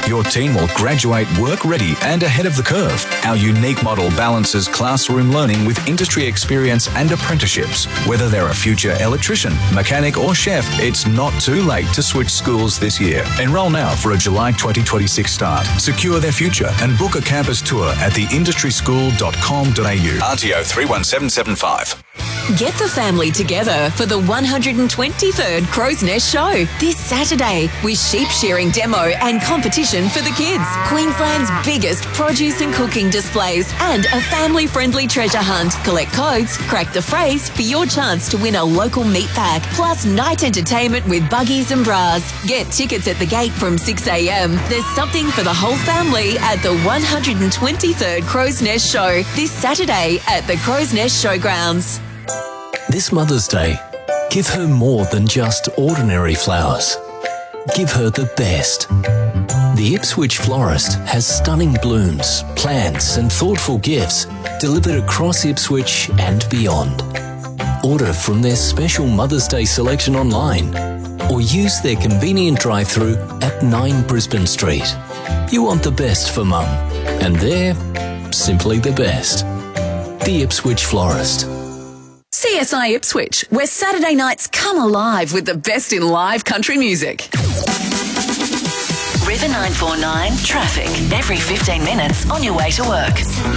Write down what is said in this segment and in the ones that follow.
your teen will graduate work-ready and ahead of the curve. Our unique model balances classroom learning with industry experience and apprenticeships. Whether they're a future electrician, mechanic or chef, it's not too late to switch schools this year. Enrol now for a July 2026 start. Secure their future and book a campus tour at theindustryschool.com.au. RTO 31775. Get the family together for the 123rd Crow's Nest Show this Saturday with sheep shearing demo and competition for the kids, Queensland's biggest produce and cooking displays, and a family-friendly treasure hunt. Collect codes, crack the phrase for your chance to win a local meat pack, plus night entertainment with buggies and bras. Get tickets at the gate from 6 a.m. There's something for the whole family at the 123rd Crow's Nest Show this Saturday at the Crow's Nest Showgrounds. This Mother's Day, give her more than just ordinary flowers. Give her the best. The Ipswich florist has stunning blooms, plants and thoughtful gifts delivered across Ipswich and beyond. Order from their special Mother's Day selection online or use their convenient drive-through at 9 Brisbane Street. You want the best for Mum, and they're simply the best. The Ipswich florist. CSI Ipswich, where Saturday nights come alive with the best in live country music. River 949 traffic every 15 minutes on your way to work.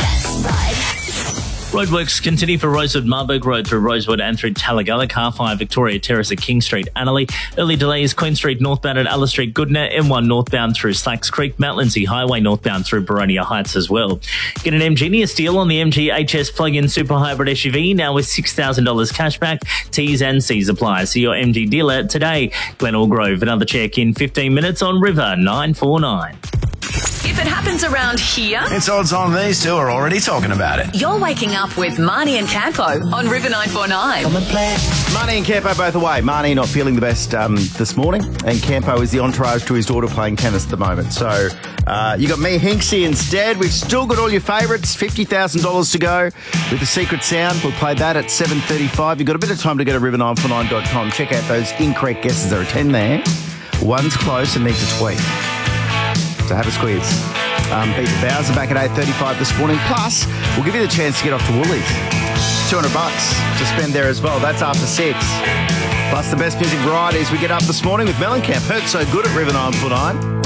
Roadworks continue for Rosewood Marburg Road through Rosewood and through Talagalla. Car fire Victoria Terrace at King Street, Annerley. Early delays Queen Street northbound at Alice Street, Goodna. M1 northbound through Slacks Creek. Mount Lindsay Highway northbound through Baronia Heights as well. Get an MG near deal on the MG HS plug-in super hybrid SUV now with $6,000 cashback. T's and C's apply. See your MG dealer today. Glenelg Grove. Another check in 15 minutes on River 949. If it happens around here, It's odds on these two are already talking about it. you're waking up with Marnie and Campo on River 949. Marnie and Campo both away. Marnie not feeling the best this morning, and Campo is the entourage to his daughter playing tennis at the moment. So you got me, Hinksy, instead. We've still got all your favourites, $50,000 to go with The Secret Sound. We'll play that at 7:35. You've got a bit of time to go to river949.com. Check out those incorrect guesses. There are 10 there. One's close and needs a tweak. So have a squeeze. Beat the Bowser back at 8:35 this morning. Plus, we'll give you the chance to get off to Woolies. $200 to spend there as well. That's after 6. Plus the best music varieties we get up this morning with Mellencamp. Heard So Good at River 949.